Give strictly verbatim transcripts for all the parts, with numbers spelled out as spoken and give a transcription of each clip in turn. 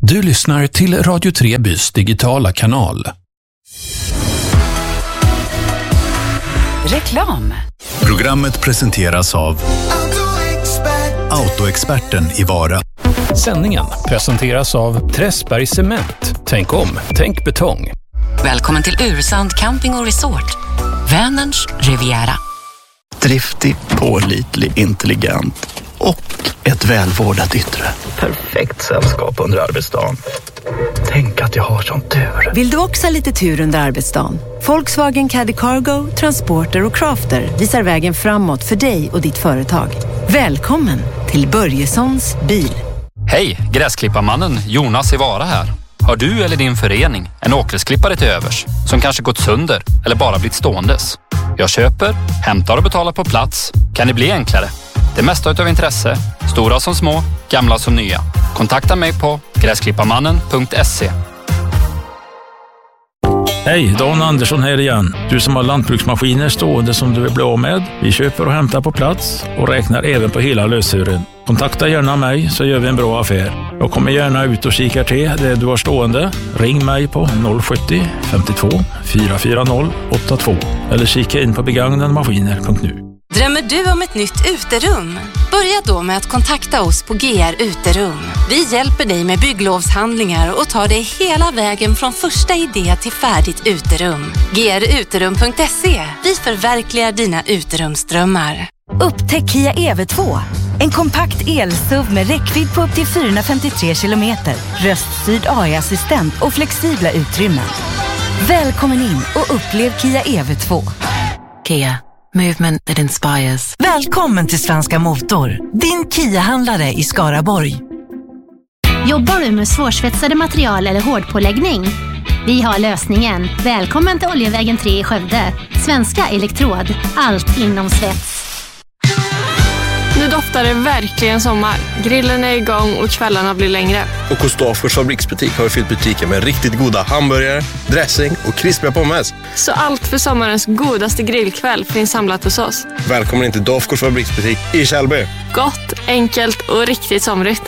Du lyssnar till Radio Trebys digitala kanal. Reklam. Programmet presenteras av Autoexperten i Vara. Sändningen presenteras av Träsberg Cement. Tänk om, tänk betong. Välkommen till Ursand Camping och Resort. Vänerns Riviera. Driftig, pålitlig, intelligent och ett välvårdat yttre. Perfekt sällskap under arbetsdagen. Tänk att jag har sån tur. Vill du också ha lite tur under arbetsdagen? Volkswagen Caddy Cargo, Transporter och Crafter visar vägen framåt för dig och ditt företag. Välkommen till Börjessons bil. Hej, gräsklipparmannen Jonas i Vara här. Har du eller din förening en åkgräsklippare till övers som kanske gått sönder eller bara blivit ståendes? Jag köper, hämtar och betalar på plats. Kan det bli enklare? Det mesta utav intresse, stora som små, gamla som nya. Kontakta mig på gräsklipparmannen punkt se. Hej, Dan Andersson här igen. Du som har lantbruksmaskiner stående som du vill bli av med. Vi köper och hämtar på plats och räknar även på hela lösören. Kontakta gärna mig så gör vi en bra affär. Jag kommer gärna ut och kikar till det du har stående. Ring mig på noll sjuttio femtiotvå fyrahundrafyrtio åttiotvå eller kika in på begagnademaskiner punkt nu. Drömmer du om ett nytt uterum? Börja då med att kontakta oss på G R Uterum. Vi hjälper dig med bygglovshandlingar och tar dig hela vägen från första idé till färdigt uterum. G R uterum punkt se. Vi förverkligar dina uterumsdrömmar. Upptäck Kia E V två. En kompakt el-S U V med räckvidd på upp till fyrahundrafemtiotre kilometer. Röststyrd A I-assistent och flexibla utrymmen. Välkommen in och upplev Kia E V två. Kia. Movement that inspires. Välkommen till Svenska Motor, din Kia-handlare i Skaraborg. Jobbar du med svårsvetsade material eller hårdpåläggning? Vi har lösningen. Välkommen till Oljevägen tre i Skövde. Svenska Elektrod. Allt inom svets. Nu doftar det verkligen sommar. Grillen är igång och kvällarna blir längre. Och hos Dafors fabriksbutik har vi fyllt butiken med riktigt goda hamburgare, dressing och krispiga pommes. Så allt för sommarens godaste grillkväll finns samlat hos oss. Välkommen in till Dafors fabriksbutik i Kjellby. Gott, enkelt och riktigt somrigt.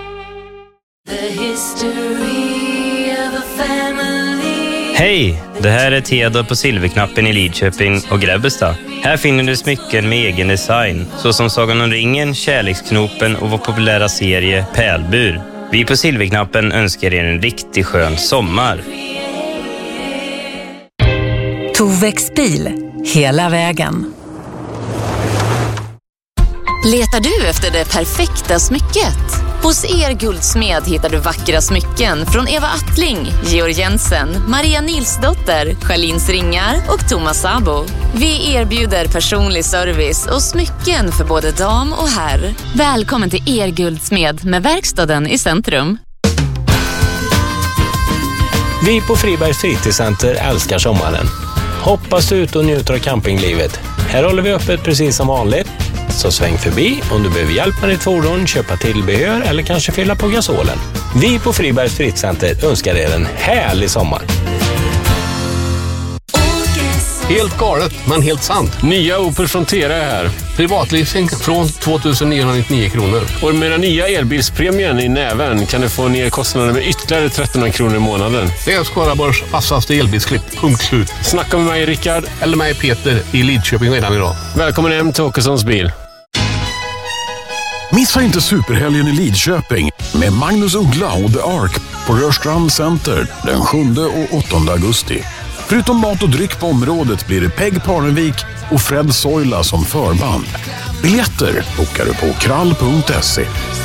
Hej, det här är Theodor på Silverknappen i Lidköping och Grebbestad. Här finner du smycken med egen design, såsom Sagan om ringen, Kärleksknopen och vår populära serie Pärlbur. Vi på Silverknappen önskar er en riktigt skön sommar. Tovex bil, hela vägen. Letar du efter det perfekta smycket? Hos er guldsmed hittar du vackra smycken från Eva Attling, Georg Jensen, Maria Nilsdotter, Charlins Ringar och Thomas Sabo. Vi erbjuder personlig service och smycken för både dam och herr. Välkommen till er guldsmed med verkstaden i centrum. Vi på Fribergs fritidscenter älskar sommaren. Hoppas ut och njuter av campinglivet. Här håller vi öppet precis som vanligt. Så sväng förbi om du behöver hjälp med ditt fordon, köpa tillbehör eller kanske fylla på gasolen. Vi på Fribergs fritidscenter önskar er en härlig sommar. Helt galet, men helt sant. Nya Opel Frontera är här. Privatleasing från tvåtusenniohundranittionio kronor. Och med den nya elbilspremien i näven kan du få ner kostnaden med ytterligare trettonhundra kronor i månaden. Det är Skaraborgs vassaste elbilsklipp. Punkt slut. Snacka med mig Rickard eller mig Peter i Lidköping redan idag. Välkommen hem till Åkessons bil. Missa inte superhelgen i Lidköping med Magnus Uggla och The Ark på Rörstrand Center den sjunde och åttonde augusti. Förutom mat och dryck på området blir det Peg Parnevik och Fred Soila som förband. Biljetter bokar du på krall punkt se.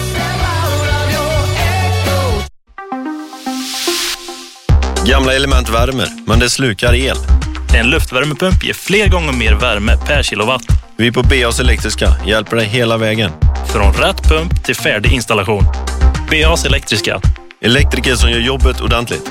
Gamla element värmer, men det slukar el. En luftvärmepump ger fler gånger mer värme per kilowatt. Vi på B A S Elektriska hjälper dig hela vägen. Från rätt pump till färdig installation. B A S Elektriska. Elektriker som gör jobbet ordentligt.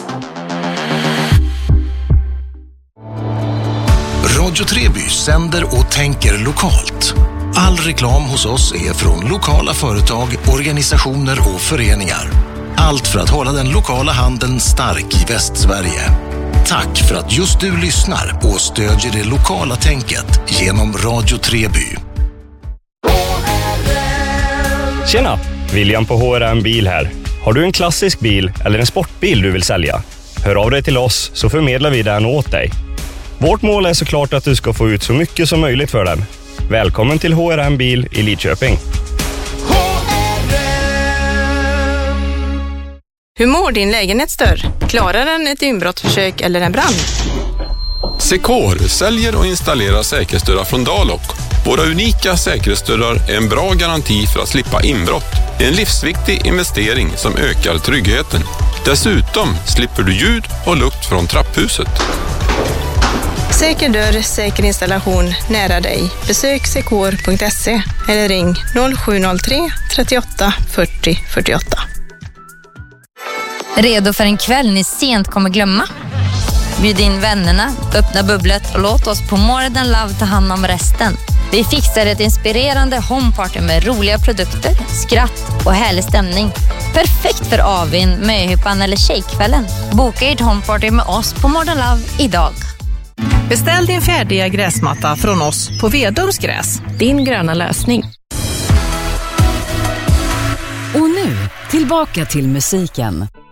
Radio Treby sänder och tänker lokalt. All reklam hos oss är från lokala företag, organisationer och föreningar. Allt för att hålla den lokala handeln stark i Västsverige. Tack för att just du lyssnar och stödjer det lokala tänket genom Radio Treby. Tjena, William på H R M Bil här. Har du en klassisk bil eller en sportbil du vill sälja? Hör av dig till oss så förmedlar vi den åt dig. Vårt mål är såklart att du ska få ut så mycket som möjligt för den. Välkommen till H R M Bil i Lidköping. Hur mår din lägenhetsdörr? Klarar den ett inbrottsförsök eller en brand? Secor säljer och installerar säkerhetsdörrar från Dalok. Våra unika säkerhetsdörrar är en bra garanti för att slippa inbrott. Det är en livsviktig investering som ökar tryggheten. Dessutom slipper du ljud och lukt från trapphuset. Säker dörr, säker installation nära dig. Besök secor punkt se eller ring noll sju noll tre trettioåtta fyrtio fyrtioåtta. Redo för en kväll ni sent kommer glömma? Bjud in vännerna, öppna bubblet och låt oss på More Than Love ta hand om resten. Vi fixar ett inspirerande homeparty med roliga produkter, skratt och härlig stämning. Perfekt för avin, möhippan eller tjejkvällen. Boka ert homeparty med oss på More Than Love idag. Beställ din färdiga gräsmatta från oss på Vedums gräs. Din gröna lösning. Och nu, tillbaka till musiken.